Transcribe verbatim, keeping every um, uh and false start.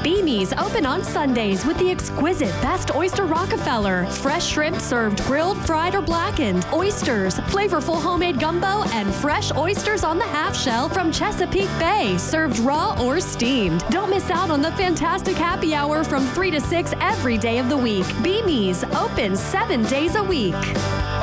Beanie's open on Sundays with the exquisite Best Oyster Rockefeller. Fresh shrimp served grilled, fried, or blackened. Oysters, flavorful homemade gumbo, and fresh oysters on the half shell from Chesapeake Bay, served raw or steamed. Don't miss out on the fantastic happy hour from three to six every day of the week. Beanie's, open seven days a week.